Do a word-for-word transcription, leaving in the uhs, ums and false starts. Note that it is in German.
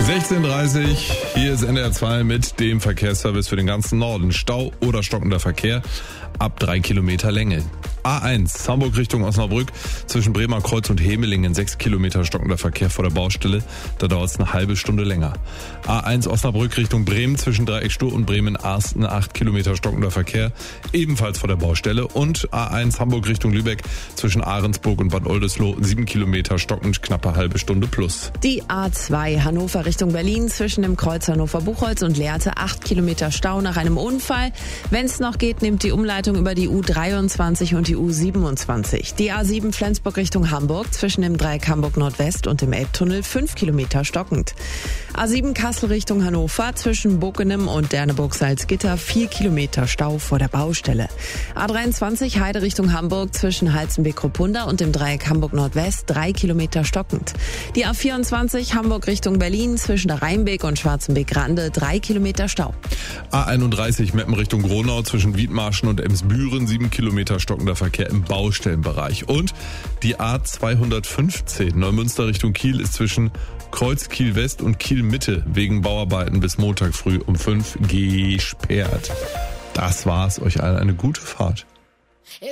sechzehn Uhr dreißig, hier ist N D R zwei mit dem Verkehrsservice für den ganzen Norden. Stau oder stockender Verkehr ab drei Kilometer Länge. A eins, Hamburg Richtung Osnabrück, zwischen Bremer Kreuz und Hemelingen, sechs Kilometer stockender Verkehr vor der Baustelle, da dauert es eine halbe Stunde länger. A eins Osnabrück Richtung Bremen, zwischen Dreieckstuhl und Bremen-Arsten, acht Kilometer stockender Verkehr, ebenfalls vor der Baustelle. Und A eins Hamburg Richtung Lübeck, zwischen Ahrensburg und Bad Oldesloe, sieben Kilometer stockend, knappe halbe Stunde plus. Die A zwei Hannover Richtung Berlin, zwischen dem Kreuz Hannover-Buchholz und Lehrte, acht Kilometer Stau nach einem Unfall. Wenn es noch geht, nimmt die Umleitung über die U dreiundzwanzig und die U siebenundzwanzig. Die A sieben Flensburg Richtung Hamburg, zwischen dem Dreieck Hamburg Nordwest und dem Elbtunnel, fünf Kilometer stockend. A sieben Kassel Richtung Hannover, zwischen Bockenem und Derneburg-Salzgitter, vier Kilometer Stau vor der Baustelle. A dreiundzwanzig Heide Richtung Hamburg, zwischen Halzenbeck-Ruppunda und dem Dreieck Hamburg Nordwest, drei Kilometer stockend. Die A vierundzwanzig Hamburg Richtung Berlin, zwischen der Rheinbeek und Schwarzenbeck-Rande, drei Kilometer Stau. A einunddreißig Meppen Richtung Gronau, zwischen Wiedmarschen und Emsbüren, sieben Kilometer stockender Verkehr im Baustellenbereich. Und die A zweihundertfünfzehn Neumünster Richtung Kiel ist zwischen Kreuz Kiel West und Kiel Mitte wegen Bauarbeiten bis Montag früh um fünf gesperrt. Das war's. Euch allen eine gute Fahrt.